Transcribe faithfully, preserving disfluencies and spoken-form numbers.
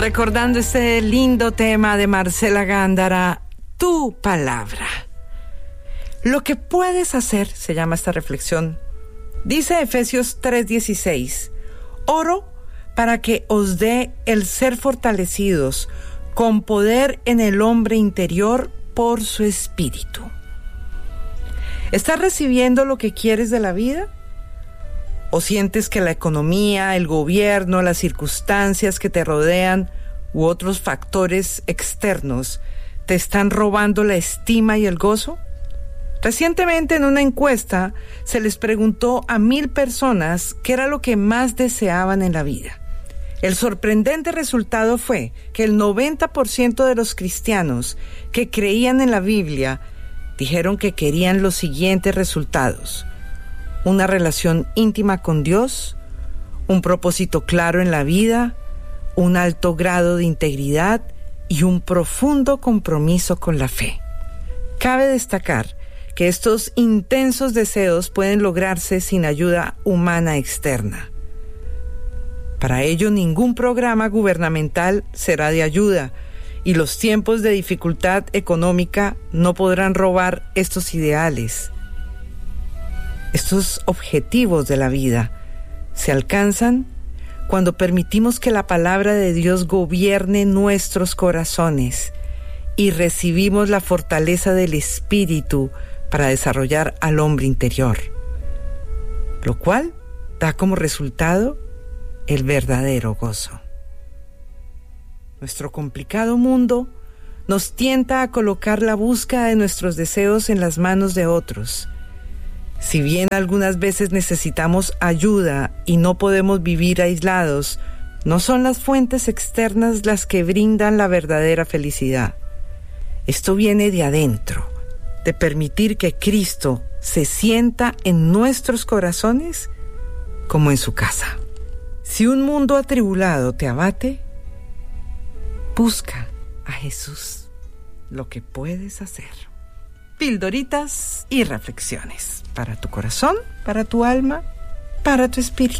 Recordando este lindo tema de Marcela Gándara, Tu Palabra. Lo que puedes hacer, se llama esta reflexión. Dice Efesios tres dieciséis, oro para que os dé el ser fortalecidos con poder en el hombre interior por su espíritu. ¿Estás recibiendo lo que quieres de la vida? ¿O sientes que la economía, el gobierno, las circunstancias que te rodean u otros factores externos te están robando la estima y el gozo? Recientemente en una encuesta se les preguntó a mil personas qué era lo que más deseaban en la vida. El sorprendente resultado fue que el noventa por ciento de los cristianos que creían en la Biblia dijeron que querían los siguientes resultados: una relación íntima con Dios, un propósito claro en la vida, un alto grado de integridad y un profundo compromiso con la fe. Cabe destacar que estos intensos deseos pueden lograrse sin ayuda humana externa. Para ello, ningún programa gubernamental será de ayuda y los tiempos de dificultad económica no podrán robar estos ideales. Estos objetivos de la vida se alcanzan cuando permitimos que la palabra de Dios gobierne nuestros corazones y recibimos la fortaleza del Espíritu para desarrollar al hombre interior, lo cual da como resultado el verdadero gozo. Nuestro complicado mundo nos tienta a colocar la búsqueda de nuestros deseos en las manos de otros. Si bien algunas veces necesitamos ayuda y no podemos vivir aislados, no son las fuentes externas las que brindan la verdadera felicidad. Esto viene de adentro, de permitir que Cristo se sienta en nuestros corazones como en su casa. Si un mundo atribulado te abate, busca a Jesús, lo que puedes hacer. Pildoritas y reflexiones para tu corazón, para tu alma, para tu espíritu.